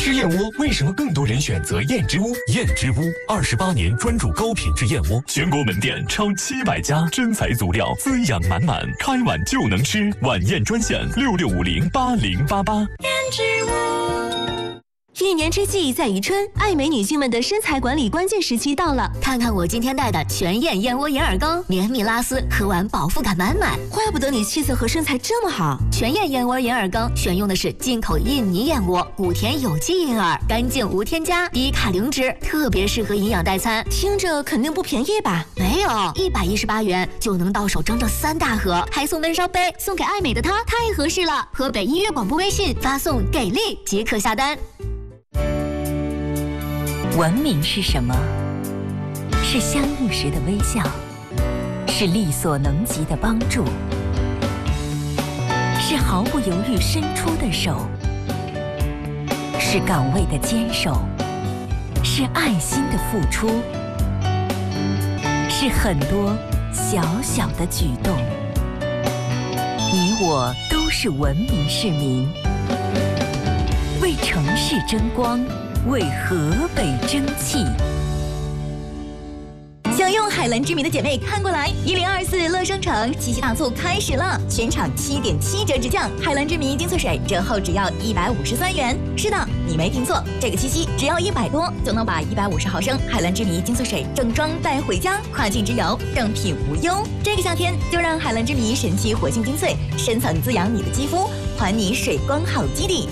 吃燕窝为什么更多人选择燕之屋？燕之屋28年专注高品质燕窝，全国门店超700家，真材足料，滋养满满，开碗就能吃。晚宴专线66508088。 燕之屋。一年之计在于春，爱美女性们的身材管理关键时期到了。 看看我今天带的全燕燕窝银耳羹，绵密拉丝，喝完饱腹感满满。 怪不得你气色和身材这么好。 全燕燕窝银耳羹选用的是进口印尼燕窝，谷田有机银耳，干净无添加，低卡零脂，特别适合营养代餐。 听着肯定不便宜吧？ 没有，118元就能到手整整3大盒，还送温烧杯，送给爱美的她太合适了。河北音乐广播微信发送“给力”即可下单。 文明是什么？是相遇时的微笑，是力所能及的帮助，是毫不犹豫伸出的手，是岗位的坚守，是爱心的付出，是很多小小的举动。你我都是文明市民，为城市争光，为河北争气。 想用海蓝之谜的姐妹看过来，1024乐商城七夕大促开始了，全场7.7折直降，海蓝之谜精粹水折后只要153元。是的，你没听错，这个七夕只要100多就能把150毫升海蓝之谜精粹水正装带回家，跨境之游正品无忧。这个夏天就让海蓝之谜神奇活性精粹深层滋养你的肌肤，还你水光好基底。